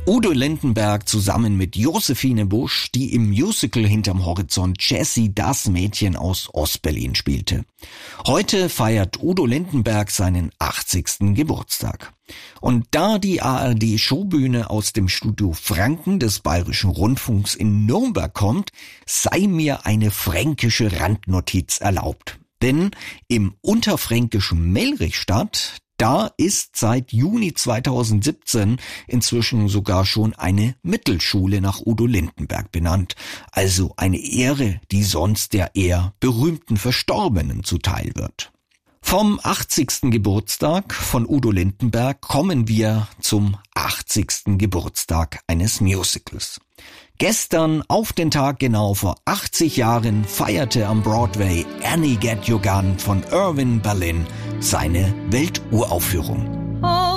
Udo Lindenberg zusammen mit Josephine Busch, die im Musical Hinterm Horizont Jessie das Mädchen aus Ostberlin spielte. Heute feiert Udo Lindenberg seinen 80. Geburtstag. Und da die ARD-Showbühne aus dem Studio Franken des Bayerischen Rundfunks in Nürnberg kommt, sei mir eine fränkische Randnotiz erlaubt. Denn im unterfränkischen Melrichstadt, da ist seit Juni 2017 inzwischen sogar schon eine Mittelschule nach Udo Lindenberg benannt. Also eine Ehre, die sonst der eher berühmten Verstorbenen zuteil wird. Vom 80. Geburtstag von Udo Lindenberg kommen wir zum 80. Geburtstag eines Musicals. Gestern auf den Tag genau vor 80 Jahren feierte am Broadway Annie Get Your Gun von Irving Berlin seine Welturaufführung.